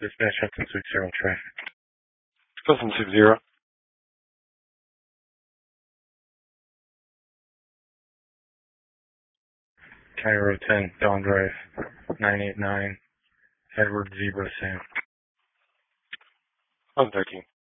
Dispatch Hudson 60 traffic. Hudson 60. County Road 10, Dawn Drive, 989, Edward Zebra Sam. 113.